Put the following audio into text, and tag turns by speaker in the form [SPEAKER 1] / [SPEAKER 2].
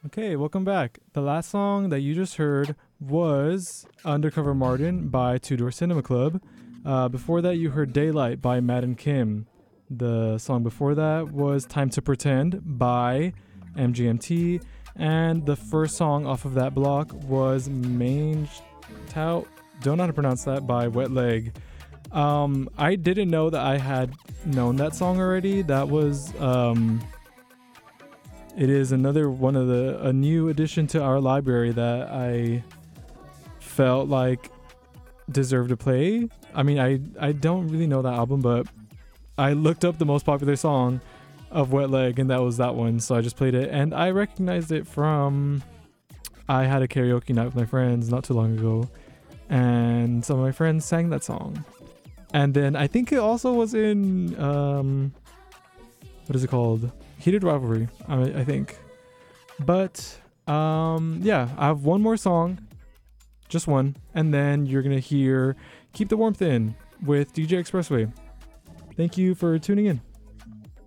[SPEAKER 1] Okay, welcome back. The last song that you just heard was Undercover Martin by Two Door Cinema Club. Before that, you heard Daylight by Matt and Kim. The song before that was Time to Pretend by MGMT. And the first song off of that block was Mange Tao, don't know how to pronounce that, by Wet Leg. I didn't know that I had known that song already. That was it is another one of a new addition to our library that I felt like deserved to play. I mean, I don't really know that album, but I looked up the most popular song of Wet Leg and that was that one, so I just played it and I recognized it from I had a karaoke night with my friends not too long ago and some of my friends sang that song. And then I think it also was in what is it called? Heated Rivalry, I think. But yeah, I have one more song, just one, and then you're gonna hear Keep the Warmth In with DJ Expressway. Thank you for tuning in.